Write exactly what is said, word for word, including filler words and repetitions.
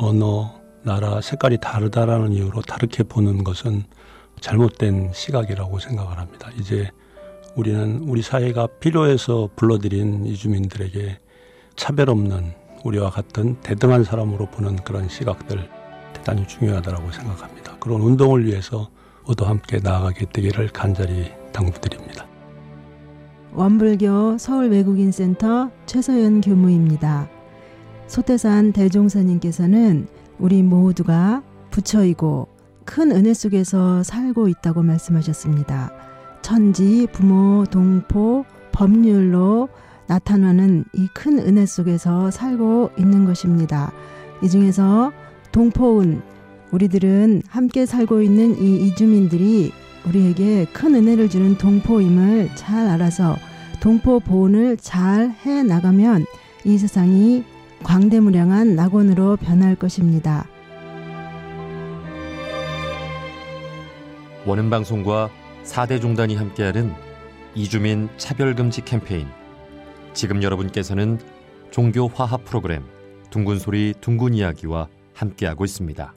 언어, 나라, 색깔이 다르다라는 이유로 다르게 보는 것은 잘못된 시각이라고 생각을 합니다. 이제 우리는 우리 사회가 필요해서 불러들인 이주민들에게 차별 없는 우리와 같은 대등한 사람으로 보는 그런 시각들 대단히 중요하다고 생각합니다. 그런 운동을 위해서 모두 함께 나아가게 되기를 간절히 당부드립니다. 원불교 서울외국인센터 최서연 교무입니다. 소태산 대종사님께서는 우리 모두가 부처이고 큰 은혜 속에서 살고 있다고 말씀하셨습니다. 천지, 부모, 동포, 법률로 나타나는 이 큰 은혜 속에서 살고 있는 것입니다. 이 중에서 동포운, 우리들은 함께 살고 있는 이 이주민들이 우리에게 큰 은혜를 주는 동포임을 잘 알아서 동포 보훈을 잘 해나가면 이 세상이 광대무량한 낙원으로 변할 것입니다. 원음방송과 사대종단이 함께하는 이주민 차별금지 캠페인. 지금 여러분께서는 종교 화합 프로그램 둥근소리 둥근이야기와 함께하고 있습니다.